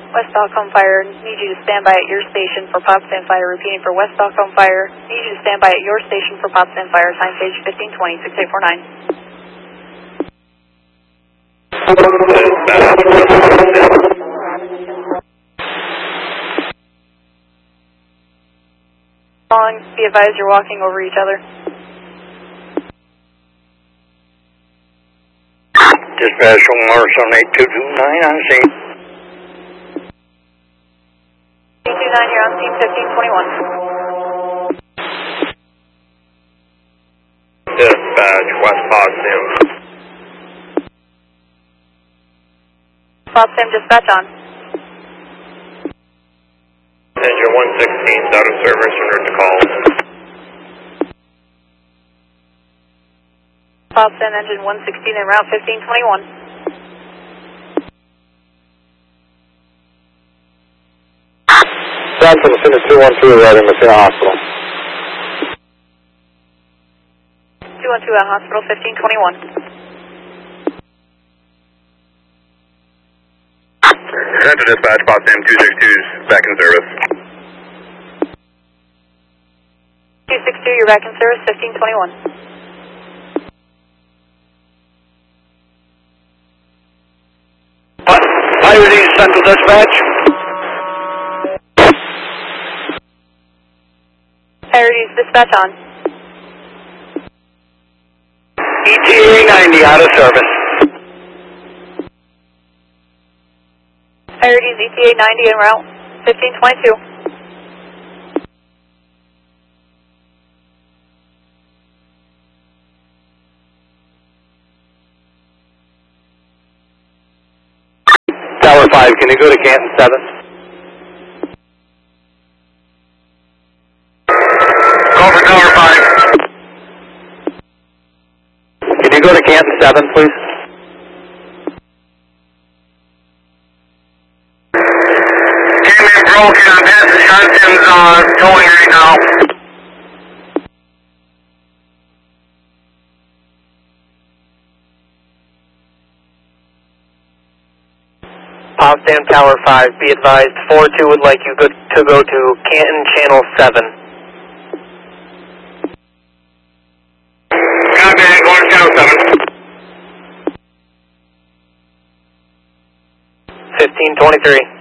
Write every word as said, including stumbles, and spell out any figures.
West Stockholm Fire, need you to stand by at your station for Potsdam Fire. Repeating for West Stockholm Fire, need you to stand by at your station for Potsdam Fire. Time page fifteen twenty, six eight four nine. Calling, be advised you're walking over each other. Dispatch Omar on eight two two nine on scene. eight two nine, you're on scene fifteen twenty-one. Dispatch West Potsdam. Potsdam dispatch on. Engine one sixteen is out of service and ready to call. Potsdam engine one sixteen en route fifteen twenty-one. Johnson, Messina two one two, arriving Messina Hospital. two one two at hospital fifteen twenty-one. Center dispatch, Potsdam two sixty-two is back in service. two sixty-two, you're back in service, fifteen twenty-one. Pirates Central Dispatch. Pirates dispatch on. E T A ninety out of service. Pirates E T A ninety en route fifteen twenty-two. Tower five, can you go to Canton seven? Call for Tower five. Can you go to Canton seven, please? Damien broken, I'm passing Johnson's uh, towing right now. Potsdam Tower five, be advised, four two would like you go to go to Canton Channel seven. Copy, going to Channel seven. fifteen twenty-three.